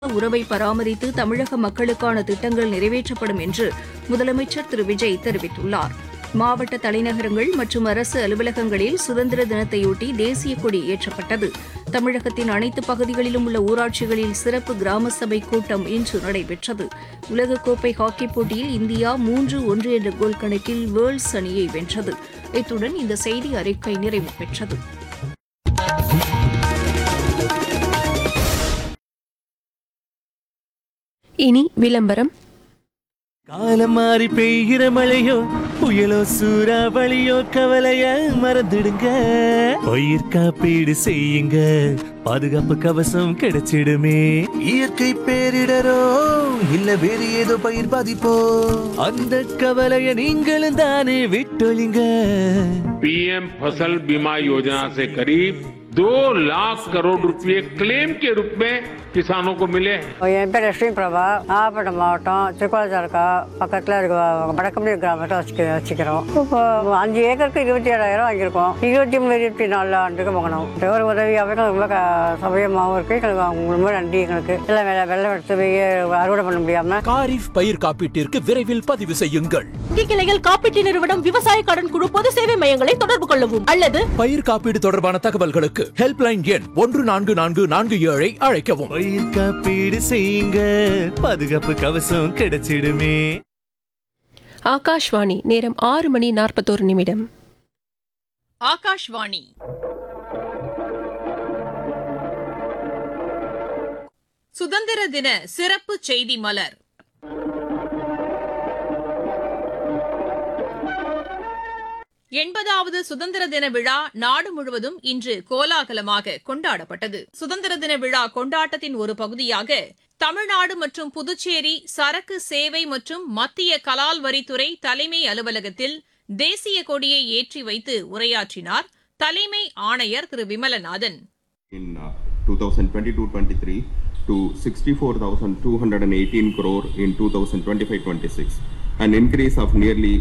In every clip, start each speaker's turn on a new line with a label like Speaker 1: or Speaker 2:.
Speaker 1: உறவை பராமரித்து தமிழக மக்களுக்கான திட்டங்கள் நிறைவேற்றப்படும் என்று முதலமைச்சர் திரு விஜய் தெரிவித்துள்ளார். மாவட்ட தலைநகரங்கள் மற்றும் அரசு அலுவலகங்களில் சுதந்திர தினத்தையொட்டி தேசிய கொடி ஏற்றப்பட்டது. தமிழகத்தின் அனைத்து பகுதிகளிலும் உள்ள ஊராட்சிகளில் சிறப்பு கிராம சபை கூட்டம் இன்று நடைபெற்றது. உலகக்கோப்பை ஹாக்கிப் போட்டியில் இந்தியா 3-1 என்ற கோல் கணக்கில் வேர்ல்ஸ் அணியை வென்றது. இத்துடன் இந்த செய்தி அறிக்கை நிறைவு பெற்றது.
Speaker 2: இனி விளம்பரம்.
Speaker 3: காலம் மாறி பெய்கிற மழையோ புயலோ சூறாவளியோ கவலைய மறந்துடுங்க. பயிர் காப்பீடு செய்யுங்க, பாதுகாப்பு கவசம் கிடைச்சிடுமே. இயற்கை பேரிடரோ இல்ல வேறு ஏதோ பயிர் பாதிப்போ, அந்த கவலைய நீங்களும் தானே விட்டொழிங்க.
Speaker 4: पीएम फसल बीमा योजना से करीब 2 लाख करोड़ रुपए क्लेम के रूप में किसानों को मिले हैं.
Speaker 5: என் பேர் லட்சுமி பிரபா, நாகப்பட்டினம் மாவட்டம் திருக்கோளத்தாலுக்கா பக்கத்தில் இருக்க வடக்கம்பி கிராமத்தை வச்சுக்கிறோம். இப்போ 5 ஏக்கருக்கு 27,000 வாங்கியிருக்கோம். 23-24 ஆண்டுக்கு வாங்கணும். ஒரு உதவியாகவே ரொம்ப சௌகரியமாகவும் இருக்கு. எங்களுக்கு ரொம்ப நன்றி. எங்களுக்கு எல்லாம் வெள்ளம் எடுத்து போய் அறுவடை பண்ண முடியாம
Speaker 6: காரிஃப் பயிர் காப்பீட்டிற்கு விரைவில் பதிவு செய்யுங்கள்.
Speaker 2: கிளைகள் காப்பீட்டு நிறுவனம், விவசாய கடன் குழு, பொது சேவை மையங்களை தொடர்பு கொள்ளவும் அல்லது
Speaker 6: பயிர் காப்பீடு தொடர்பான தகவல்களுக்கு ஹெல்ப்லைன் எண் 144447 அழைக்கவும்.
Speaker 3: பயிர் காப்பீடு செய்யுங்க, பாதுகாப்பு கவசம் கிடைச்சிடுமே.
Speaker 2: ஆகாஷ்வாணி. நேரம் 6:41.
Speaker 7: ஆகாஷ்வாணி. சுதந்திர தின சிறப்பு செய்தி மலர். எண்பதாவது சுதந்திர தின விழா நாடு முழுவதும் இன்று கோலாகலமாக கொண்டாடப்பட்டது. சுதந்திர தின விழா கொண்டாட்டத்தின் ஒரு பகுதியாக தமிழ்நாடு மற்றும் புதுச்சேரி சரக்கு சேவை மற்றும் மத்திய கலால் வரித்துறை தலைமை அலுவலகத்தில் தேசிய கொடியை ஏற்றி வைத்து உரையாற்றினார் தலைமை ஆணையர் திரு Vimalanathan.
Speaker 8: In 2022-23 to 64,218 crore in 2025-26, an increase of nearly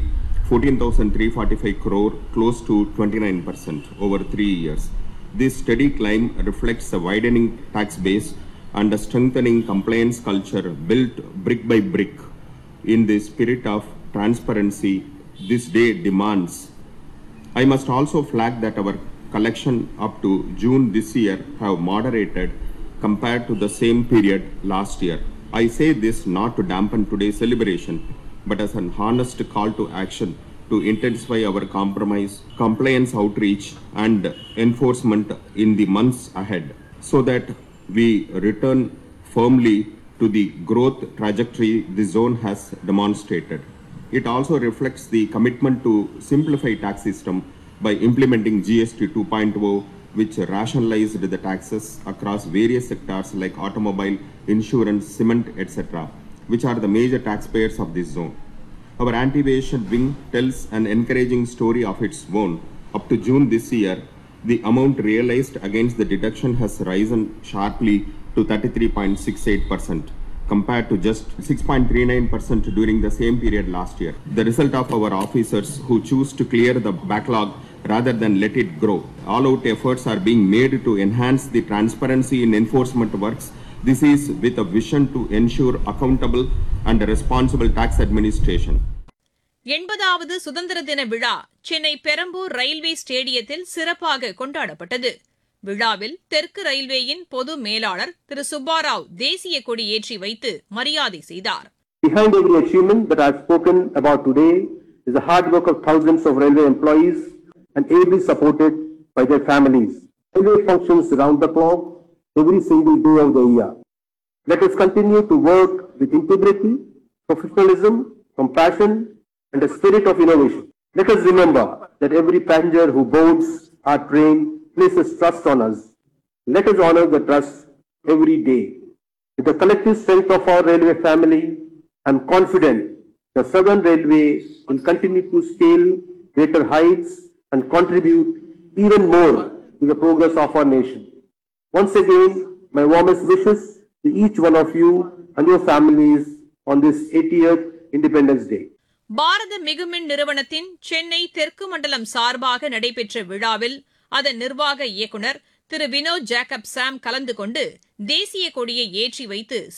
Speaker 8: 14,345 crore, close to 29% over 3 years. This steady climb reflects a widening tax base and a strengthening compliance culture built brick by brick. In the spirit of transparency this day demands, I must also flag that our collection up to June this year have moderated compared to the same period last year. I say this not to dampen today's celebration, but as an honest call to action to intensify our compliance outreach and enforcement in the months ahead, so that we return firmly to the growth trajectory the zone has demonstrated. It also reflects the commitment to simplify tax system by implementing GST 2.0, which rationalized the taxes across various sectors like automobile, insurance, cement, etc., which are the major taxpayers of this zone. Our anti-evasion wing tells an encouraging story of its own. Up to June this year, the amount realized against the deduction has risen sharply to 33.68%, compared to just 6.39% during the same period last year. The result of our officers who choose to clear the backlog rather than let it grow. All-out efforts are being made to enhance the transparency in enforcement works. This is with a vision to ensure accountable and responsible tax administration.
Speaker 7: 80வது சுதந்திர தின விழா Chennai Perambur railway ஸ்டேடியத்தில் சிறப்பாக கொண்டாடப்பட்டது. விழாவில் தெற்கு ரயில்வேயின் பொது மேலாளர் திரு சுப்பாராவ் தேசிய கொடி ஏற்றி வைத்து மரியாதை செய்தார்.
Speaker 9: Behind every achievement that I have spoken about today is the hard work of thousands of railway employees and ably supported by their families. Railway functions round the clock every single day of the year. Let us continue to work with integrity, professionalism, compassion, and a spirit of innovation. Let us remember that every passenger who boards our train places trust on us. Let us honor the trust every day. With the collective strength of our railway family, I am confident the Southern Railway will continue to scale greater heights and contribute even more to the progress of our nation. Once again, my warmest wishes to each one of you and your families on this 80th Independence Day.
Speaker 7: பாரத மிகுமின் நிறுவனத்தின் சென்னை தெற்கு மண்டலம் சார்பாக நடைபெற்ற விழாவில் அதன் நிர்வாக இயக்குநர் திரு Vinod Jacob சாம் கலந்து கொண்டு தேசிய கொடியை ஏற்றி வைத்து